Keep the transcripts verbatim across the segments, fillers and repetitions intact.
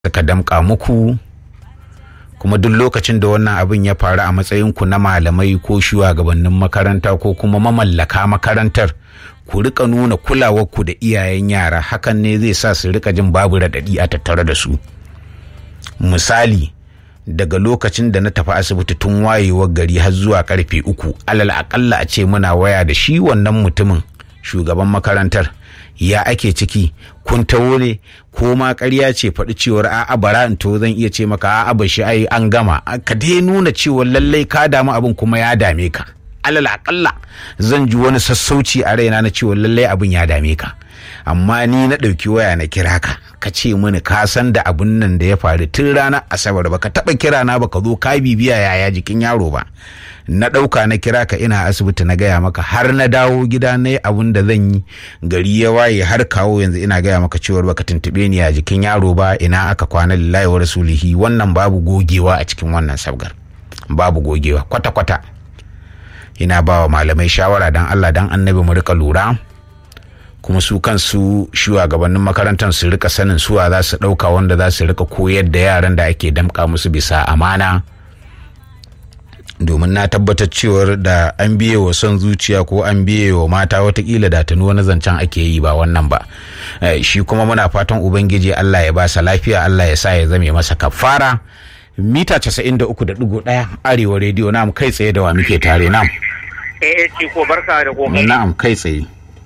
suka damƙa muku, kuma duk lokacin da wannan abin ya faru a matsayinku na malamai ko shugabannin makaranta ko kuma mamallaka makarantar, ku rika nuna kulawarku da iyayen yara. Hakan ne zai sa su rika jin babu raɗaɗi a tattare da su. Misali, daga lokacin da na tafi asibiti tun wayewar gari har zuwa karfe uku, alal akalla a ce muna waya da shi wannan mutumin shugaban makarantar. Ya ake ciki, kun tawo ne ko ma ƙarya ce faɗi cewar a'a bara in to zan iya ce maka a'a ba shi ai an gama. Ka dai nuna cewa lallai ka damu abin kuma ya dame ka. Alal akalla zan ji wani sassauci a raina na cewa lallai abin ya dame ka. Amma ni na ɗauki waya na kira ka ka ce mini ka san da abun nan da ya faru tun ranar asabar, baka taɓa kira na baka zo ka bibiya yaya jikin yaro ba. Na ɗauka na kira ka ina asibiti na gaya maka, har na dawo gida na yi abun da zan yi, gari ya waye har kawo yanzu ina gaya maka cewar baka tuntuɓe ni a jikin yaro ba. Ina aka kwana lillahi wa rasulihi. Wannan babu gogewa a cikin wannan sabgar, babu gogewa kwata-kwata. Ina ba wa malamai shawara dan Allah dan annabi mu rika lura, kuma su kansu shugabannin makarantar su rika sanin suwa za su ɗauka wanda za su rika koyar da yaran da ake damƙa musu bisa amana. Domin na tabbatar cewar da an biye wa son zuciya ko an biye wa mata, watakila da tuni wani zancen ake yi ba wannan ba. Shi kuma muna fatan ubangiji Allah ya ba sa lafiya, Allah ya sa ya zame masa kafara. Mita casa'in da uku da ɗigo ɗaya Arewa rediyo. Na'am, kai tsaye da wa muke tare? Na'am. Eh ce ko barka da kokari. Na'am, kai tsaye.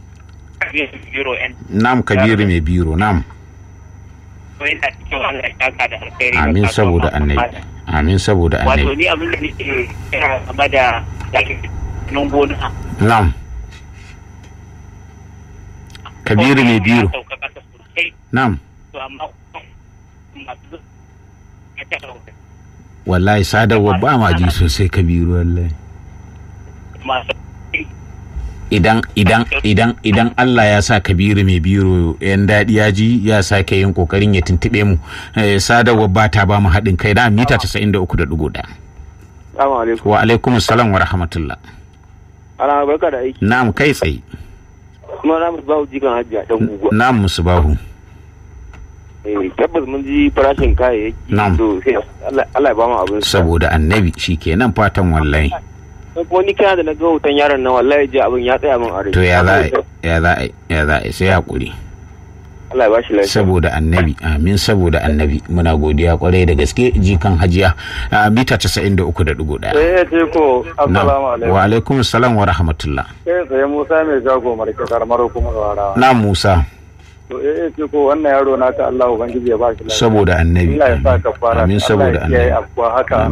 Na'am, Kabiru mai biro. Na'am. Amin saboda annabi. Amin saboda annabi. Wato ni abin da nake kira game da nan gona. Na'am. Kabiru mai biro. Na'am. Wallahi sadarwa ba ma ji sosai Kabiru, wallahi. Idan idan idan idan Allah ya sa Kabiru mai biro yan daɗi ya ji, ya sake yin kokarin ya tuntube mu. Sadarwa ba ta ba mu haɗin kai. Da mita casa'in da uku da ɗigo ɗaya. Assalamu alaikum. Wa alaikum assalam wa rahmatullah. Ana barka da aiki. Na'am, kai tsaye. Kuma na musu bahu jikan hajji a ɗan guguwa. Na'am, musu bahu. Eh, tabbas mun ji farashin kayayyaki. Na'am. To sai Allah ya ba mu abin. Saboda annabi shikenan fatan wallahi. Ko ni kana da na ga hoton yaron nan wallahi ji abin ya tsaya min a rai. To ya za ya za ya za sai hakuri. Allah ya bashi lafiya. Saboda annabi, amin saboda annabi. Muna godiya kwarai da gaske jikan hajiya. A mita casa'in da uku da ɗigo ɗaya. Eh ce ko assalamu alaikum. Wa alaikum assalam wa rahmatullah. Eh sai Musa mai jago marke karmar kuma wara. Na Musa. To eh ce ko wannan yaro naka Allah ubangiji ya bashi lafiya. Saboda annabi. Allah ya sa ka fara. Amin saboda annabi. Allah ya haka.